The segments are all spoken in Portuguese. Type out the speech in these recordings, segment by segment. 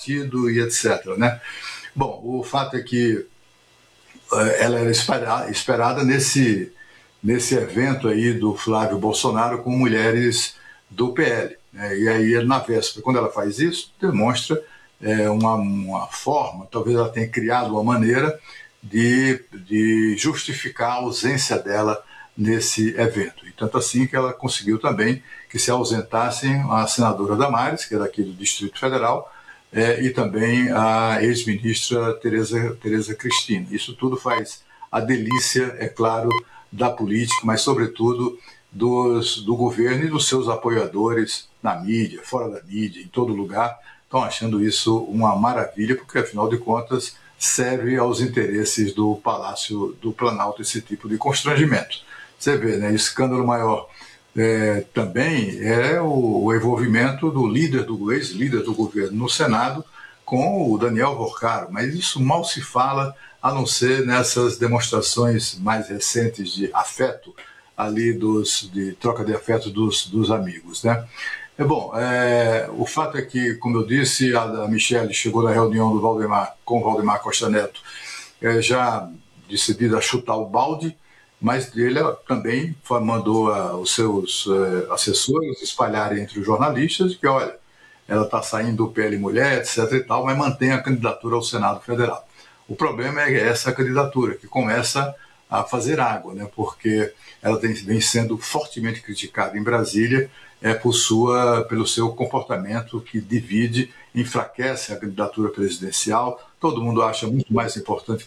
partido e etc., né? Bom, o fato é que ela era esperada nesse evento aí do Flávio Bolsonaro com mulheres do PL, né? E aí, na véspera, quando ela faz isso, demonstra uma forma, talvez ela tenha criado uma maneira de justificar a ausência dela nesse evento. E tanto assim que ela conseguiu também que se ausentassem a senadora Damares, que é daqui do Distrito Federal, e também a ex-ministra Tereza Cristina. Isso tudo faz a delícia, é claro, da política, mas sobretudo do governo e dos seus apoiadores na mídia, fora da mídia, em todo lugar, estão achando isso uma maravilha, porque afinal de contas serve aos interesses do Palácio do Planalto esse tipo de constrangimento. Você vê, né? Escândalo maior também é o envolvimento do ex-líder do governo no Senado com o Daniel Porcaro, mas isso mal se fala, a não ser nessas demonstrações mais recentes de afeto ali de troca de afeto dos amigos, né? O fato é que, como eu disse, a Michelle chegou na reunião com o Valdemar Costa Neto já decidida a chutar o balde, mas ele também mandou os seus assessores espalharem entre os jornalistas que, olha, ela está saindo do PL Mulher, etc. e tal, mas mantém a candidatura ao Senado Federal. O problema é essa candidatura, que começa a fazer água, né? Porque ela vem sendo fortemente criticada em Brasília pelo seu comportamento que divide, enfraquece a candidatura presidencial. Todo mundo acha muito mais importante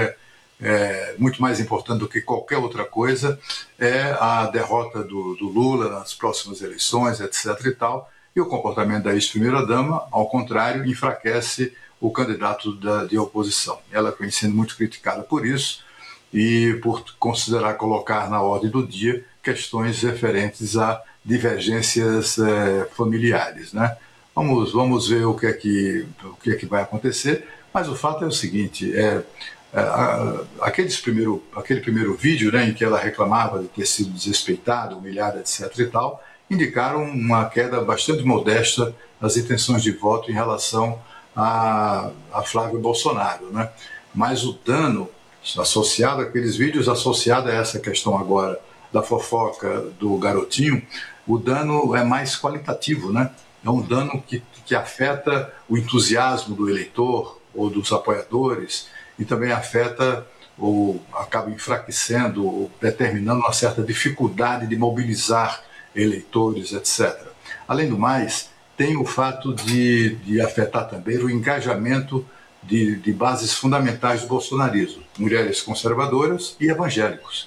do que qualquer outra coisa a derrota do Lula nas próximas eleições, etc. e tal. E o comportamento da ex-primeira-dama, ao contrário, enfraquece o candidato de oposição. Ela vem sendo muito criticada por isso e por considerar colocar na ordem do dia questões referentes a divergências familiares, né? Vamos ver o que é que vai acontecer, mas o fato é o seguinte, aquele primeiro vídeo, né, em que ela reclamava de ter sido desrespeitada, humilhada, etc. e tal, indicaram uma queda bastante modesta nas intenções de voto em relação a Flávio Bolsonaro, né? Mas o dano associado àqueles vídeos, associado a essa questão agora da fofoca do garotinho, o dano é mais qualitativo, né? É um dano que afeta o entusiasmo do eleitor ou dos apoiadores e também afeta ou acaba enfraquecendo ou determinando uma certa dificuldade de mobilizar eleitores, etc. Além do mais, tem o fato de afetar também o engajamento de bases fundamentais do bolsonarismo, mulheres conservadoras e evangélicos.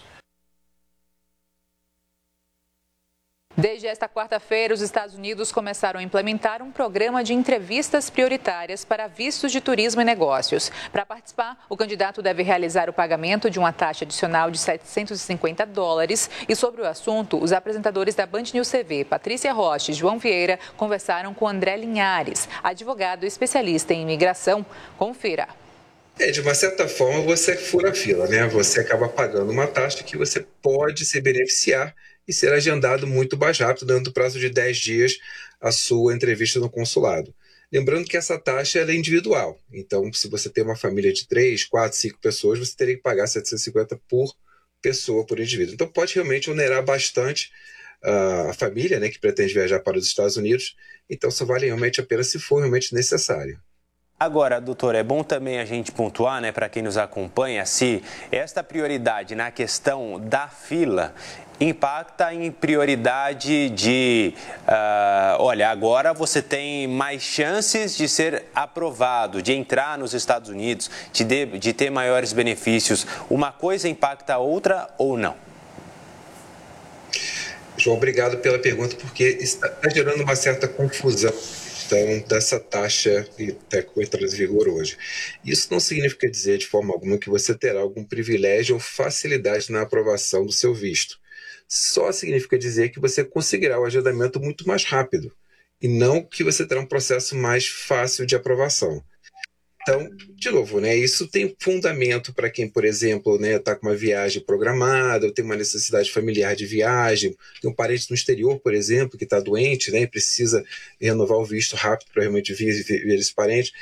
Desde esta quarta-feira, os Estados Unidos começaram a implementar um programa de entrevistas prioritárias para vistos de turismo e negócios. Para participar, o candidato deve realizar o pagamento de uma taxa adicional de $750. E sobre o assunto, os apresentadores da Band News TV, Patrícia Rocha e João Vieira, conversaram com André Linhares, advogado especialista em imigração. Confira. De uma certa forma, você fura a fila, né? Você acaba pagando uma taxa que você pode se beneficiar e ser agendado muito mais rápido, dando prazo de 10 dias a sua entrevista no consulado. Lembrando que essa taxa é individual. Então, se você tem uma família de 3, 4, 5 pessoas, você teria que pagar R$750 por pessoa, por indivíduo. Então, pode realmente onerar bastante a família, né, que pretende viajar para os Estados Unidos. Então, só vale realmente a pena se for realmente necessário. Agora, doutor, é bom também a gente pontuar, né, para quem nos acompanha, se esta prioridade na questão da fila impacta em prioridade de, olha, agora você tem mais chances de ser aprovado, de entrar nos Estados Unidos, de ter maiores benefícios. Uma coisa impacta a outra ou não? João, obrigado pela pergunta, porque está gerando uma certa confusão dessa taxa que está entrando em vigor hoje. Isso não significa dizer de forma alguma que você terá algum privilégio ou facilidade na aprovação do seu visto. Só significa dizer que você conseguirá o agendamento muito mais rápido e não que você terá um processo mais fácil de aprovação. Então, de novo, né, isso tem fundamento para quem, por exemplo, né, está com uma viagem programada, ou tem uma necessidade familiar de viagem, tem um parente no exterior, por exemplo, que está doente, né, e precisa renovar o visto rápido para realmente ver esse parente.